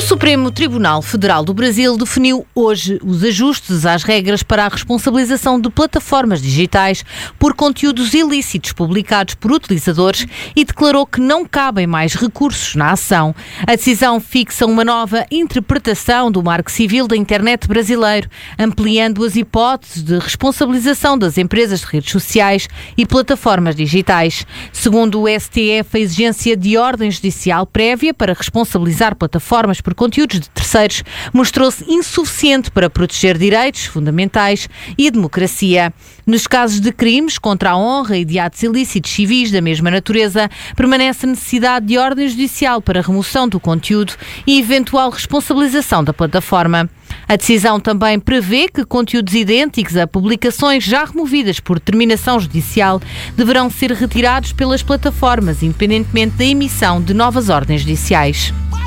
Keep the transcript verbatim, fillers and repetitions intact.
Supremo Tribunal Federal do Brasil definiu hoje os ajustes às regras para a responsabilização de plataformas digitais por conteúdos ilícitos publicados por utilizadores e declarou que não cabem mais recursos na ação. A decisão fixa uma nova interpretação do Marco Civil da internet brasileiro, ampliando as hipóteses de responsabilização das empresas de redes sociais e plataformas digitais. Segundo o S T F, a exigência de ordem judicial prévia para responsabilizar plataformas por conteúdos de terceiros mostrou-se insuficiente para proteger direitos fundamentais e a democracia. Nos casos de crimes contra a honra e de atos ilícitos civis da mesma natureza, permanece a necessidade de ordem judicial para a remoção do conteúdo e eventual responsabilização da plataforma. A decisão também prevê que conteúdos idênticos a publicações já removidas por determinação judicial deverão ser retirados pelas plataformas, independentemente da emissão de novas ordens judiciais.